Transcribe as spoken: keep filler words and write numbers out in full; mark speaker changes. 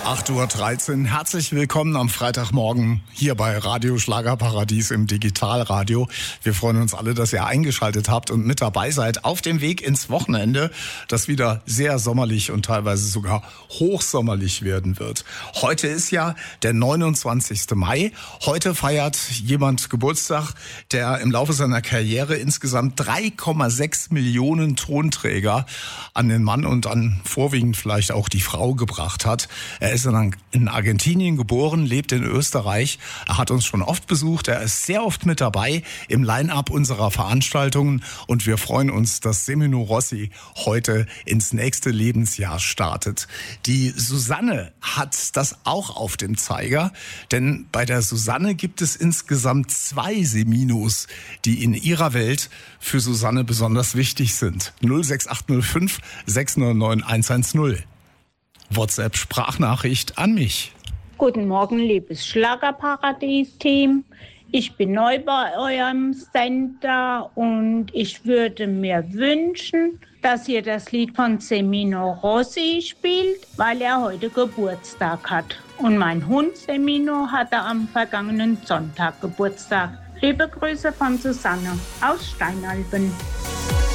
Speaker 1: acht Uhr dreizehn. Herzlich willkommen am Freitagmorgen hier bei Radio Schlagerparadies im Digitalradio. Wir freuen uns alle, dass ihr eingeschaltet habt und mit dabei seid auf dem Weg ins Wochenende, das wieder sehr sommerlich und teilweise sogar hochsommerlich werden wird. Heute ist ja der neunundzwanzigste Mai. Heute feiert jemand Geburtstag, der im Laufe seiner Karriere insgesamt drei Komma sechs Millionen Tonträger an den Mann und an vorwiegend vielleicht auch die Frau gebracht hat. Er ist in Argentinien geboren, lebt in Österreich. Er hat uns schon oft besucht. Er ist sehr oft mit dabei im Line-Up unserer Veranstaltungen. Und wir freuen uns, dass Semino Rossi heute ins nächste Lebensjahr startet. Die Susanne hat das auch auf dem Zeiger. Denn bei der Susanne gibt es insgesamt zwei Seminos, die in ihrer Welt für Susanne besonders wichtig sind. null sechs acht null fünf sechs neun neun eins eins null. WhatsApp-Sprachnachricht an mich.
Speaker 2: Guten Morgen, liebes Schlagerparadies-Team. Ich bin neu bei eurem Sender und ich würde mir wünschen, dass ihr das Lied von Semino Rossi spielt, weil er heute Geburtstag hat. Und mein Hund Semino hatte am vergangenen Sonntag Geburtstag. Liebe Grüße von Susanne aus Steinalben.